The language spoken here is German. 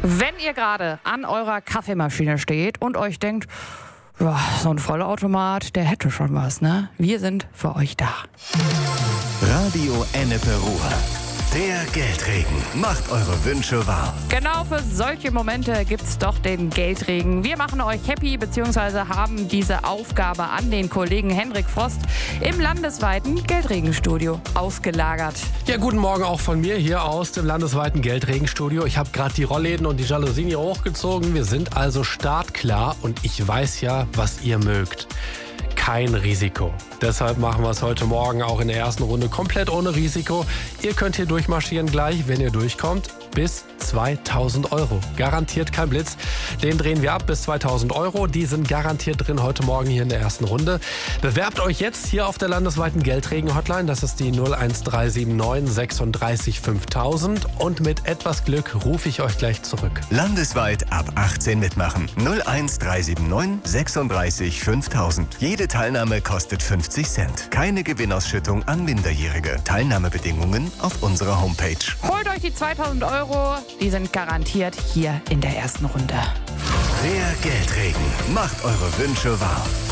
Wenn ihr gerade an eurer Kaffeemaschine steht und euch denkt, ja, so ein Vollautomat, der hätte schon was, ne? Wir sind für euch da. Radio Ennepe Ruhr. Der Geldregen macht eure Wünsche wahr. Genau für solche Momente gibt's doch den Geldregen. Wir machen euch happy, beziehungsweise haben diese Aufgabe an den Kollegen Hendrik Frost im landesweiten Geldregenstudio ausgelagert. Ja, guten Morgen auch von mir hier aus dem landesweiten Geldregenstudio. Ich habe gerade die Rollläden und die Jalousien hier hochgezogen. Wir sind also startklar und ich weiß ja, was ihr mögt. Kein Risiko. Deshalb machen wir es heute Morgen auch in der ersten Runde komplett ohne Risiko. Ihr könnt hier durchmarschieren gleich, wenn ihr durchkommt, bis 2.000 Euro. Garantiert kein Blitz. Den drehen wir ab bis 2.000 Euro. Die sind garantiert drin heute Morgen hier in der ersten Runde. Bewerbt euch jetzt hier auf der landesweiten Geldregen-Hotline. Das ist die 01379 36 5000. Und mit etwas Glück rufe ich euch gleich zurück. Landesweit ab 18 mitmachen. 01379 36 5000. Jede Teilnahme kostet 50 Cent. Keine Gewinnausschüttung an Minderjährige. Teilnahmebedingungen auf unserer Homepage. Holt euch die 2.000 Euro, die sind garantiert hier in der ersten Runde. Der Geldregen macht eure Wünsche wahr.